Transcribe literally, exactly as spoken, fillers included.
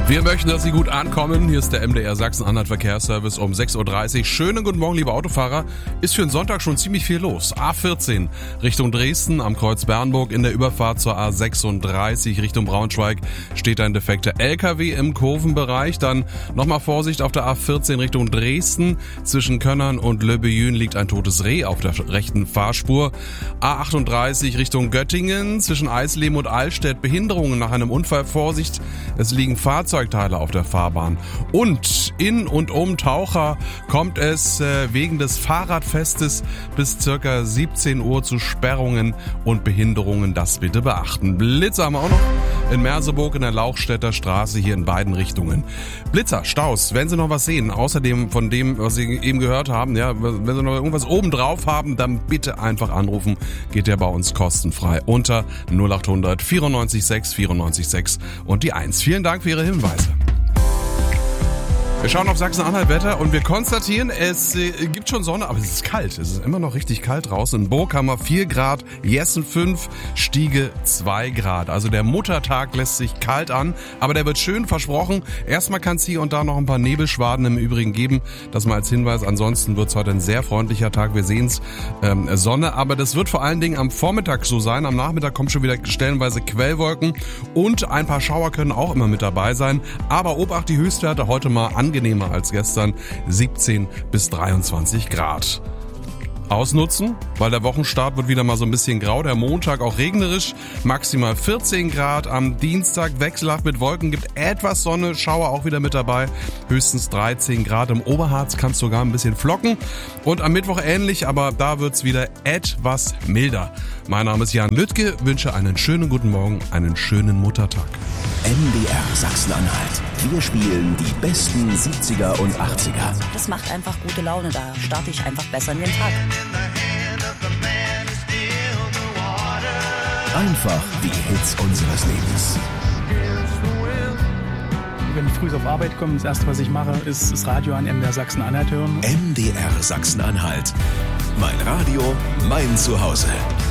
Wir möchten, dass Sie gut ankommen. Hier ist der M D R Sachsen-Anhalt Verkehrsservice um sechs Uhr dreißig. Schönen guten Morgen, liebe Autofahrer. Ist für den Sonntag schon ziemlich viel los. A vierzehn Richtung Dresden am Kreuz Bernburg. In der Überfahrt zur A sechsunddreißig Richtung Braunschweig steht ein defekter L K W im Kurvenbereich. Dann nochmal Vorsicht auf der A vierzehn Richtung Dresden. Zwischen Könnern und Le Beyün liegt ein totes Reh auf der rechten Fahrspur. A achtunddreißig Richtung Göttingen. Zwischen Eisleben und Allstedt Behinderungen nach einem Unfall. Vorsicht, es liegen Fahrzeuge Teile auf der Fahrbahn. Und in und um Taucher kommt es äh, wegen des Fahrradfestes bis circa siebzehn Uhr zu Sperrungen und Behinderungen. Das bitte beachten. Blitzer haben wir auch noch in Merseburg in der Lauchstädter Straße hier in beiden Richtungen. Blitzer, Staus, wenn Sie noch was sehen, außerdem von dem, was Sie eben gehört haben, ja, wenn Sie noch irgendwas oben drauf haben, dann bitte einfach anrufen. Geht ja bei uns kostenfrei unter null acht hundert vierundneunzig sechs vierundneunzig sechs und die eins. Vielen Dank für Ihre Hinweise. Wir schauen auf Sachsen-Anhalt Wetter und wir konstatieren, es äh, gibt schon Sonne, aber es ist kalt. Es ist immer noch richtig kalt draußen. In Burg haben wir vier Grad, Jessen fünf, Stiege zwei Grad. Also der Muttertag lässt sich kalt an, aber der wird schön versprochen. Erstmal kann es hier und da noch ein paar Nebelschwaden im Übrigen geben. Das mal als Hinweis. Ansonsten wird es heute ein sehr freundlicher Tag. Wir sehen es, ähm, Sonne, aber das wird vor allen Dingen am Vormittag so sein. Am Nachmittag kommen schon wieder stellenweise Quellwolken und ein paar Schauer können auch immer mit dabei sein. Aber Obacht, die Höchstwerte heute mal an angenehmer als gestern, siebzehn bis dreiundzwanzig Grad. Ausnutzen, weil der Wochenstart wird wieder mal so ein bisschen grau, der Montag auch regnerisch, maximal vierzehn Grad, am Dienstag wechselhaft mit Wolken, gibt etwas Sonne, Schauer auch wieder mit dabei, höchstens dreizehn Grad, im Oberharz kann es sogar ein bisschen flocken und am Mittwoch ähnlich, aber da wird's wieder etwas milder. Mein Name ist Jan Lüttke, wünsche einen schönen guten Morgen, einen schönen Muttertag. M D R Sachsen-Anhalt. Wir spielen die besten siebziger und achtziger. Das macht einfach gute Laune, da starte ich einfach besser in den Tag. Einfach die Hits unseres Lebens. Wenn ich früh auf Arbeit komme, das erste, was ich mache, ist das Radio an M D R Sachsen-Anhalt hören. M D R Sachsen-Anhalt. Mein Radio, mein Zuhause.